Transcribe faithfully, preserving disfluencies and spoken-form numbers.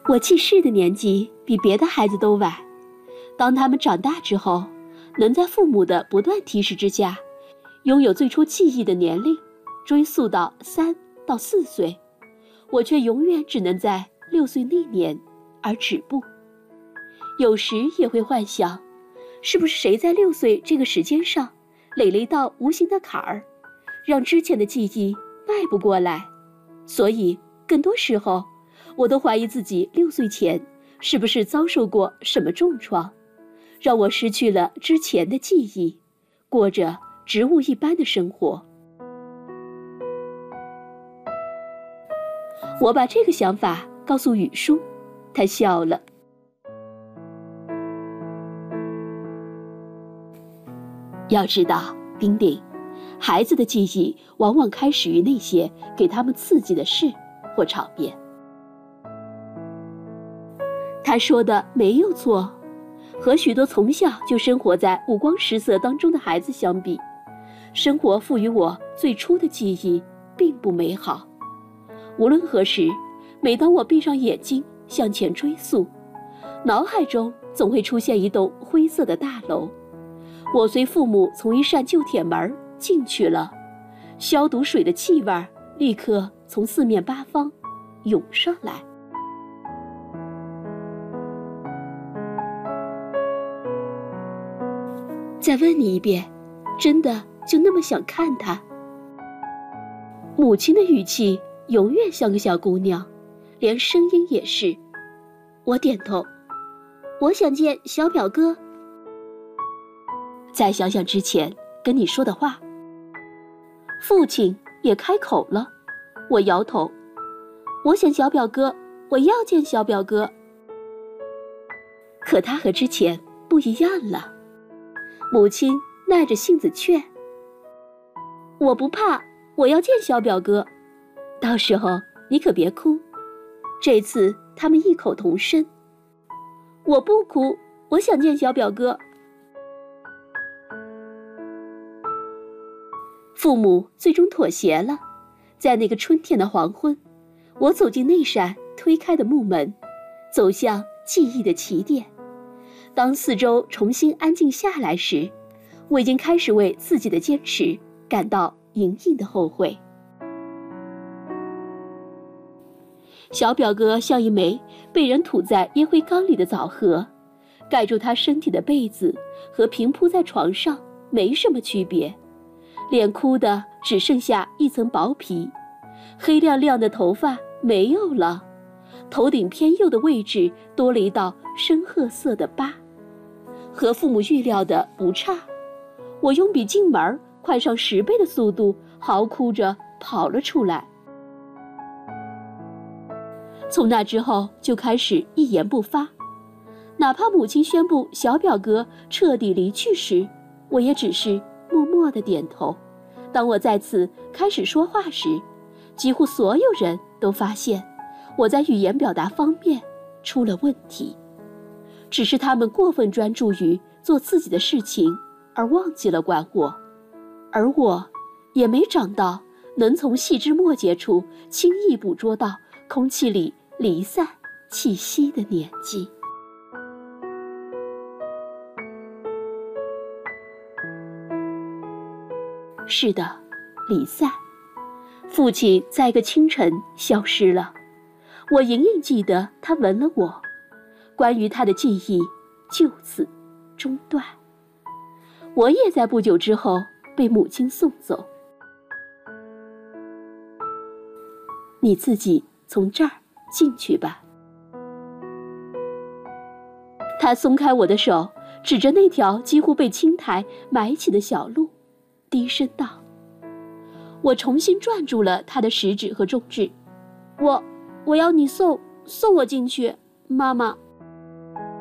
我记事的年纪比别的孩子都晚，当他们长大之后，能在父母的不断提示之下，拥有最初记忆的年龄追溯到三到四岁，我却永远只能在六岁那年而止步。有时也会幻想，是不是谁在六岁这个时间上垒了一道无形的坎儿，让之前的记忆迈不过来。所以更多时候我都怀疑自己六岁前是不是遭受过什么重创，让我失去了之前的记忆，过着植物一般的生活。我把这个想法告诉雨叔，他笑了。要知道，丁丁，孩子的记忆往往开始于那些给他们刺激的事或场面。他说的没有错，和许多从小就生活在五光十色当中的孩子相比，生活赋予我最初的记忆并不美好。无论何时，每当我闭上眼睛向前追溯，脑海中总会出现一栋灰色的大楼。我随父母从一扇旧铁门进去了，消毒水的气味立刻从四面八方涌上来。再问你一遍，真的就那么想看他？母亲的语气永远像个小姑娘，连声音也是。我点头，我想见小表哥。再想想之前跟你说的话。父亲也开口了，我摇头，我想小表哥，我要见小表哥。可他和之前不一样了。母亲耐着性子劝，我不怕，我要见小表哥，到时候你可别哭。这次他们异口同声，我不哭，我想见小表哥。父母最终妥协了。在那个春天的黄昏，我走进那扇推开的木门，走向记忆的起点。当四周重新安静下来时，我已经开始为自己的坚持感到隐隐的后悔。小表哥像一枚被人吐在烟灰缸里的枣核，盖住他身体的被子和平铺在床上没什么区别，脸哭的只剩下一层薄皮，黑亮亮的头发没有了，头顶偏右的位置多了一道深褐色的疤。和父母预料的不差，我用比进门快上十倍的速度嚎哭着跑了出来。从那之后就开始一言不发，哪怕母亲宣布小表哥彻底离去时，我也只是默默地点头。当我再次开始说话时，几乎所有人都发现我在语言表达方面出了问题，只是他们过分专注于做自己的事情，而忘记了管我，而我也没长到能从细枝末节处轻易捕捉到空气里离散气息的年纪。是的，离散。父亲在一个清晨消失了，我隐隐记得他吻了我，关于他的记忆就此中断。我也在不久之后被母亲送走。你自己从这儿进去吧。他松开我的手，指着那条几乎被青苔埋起的小路，低声道。我重新攥住了他的食指和中指。我我要你送送我进去，妈妈。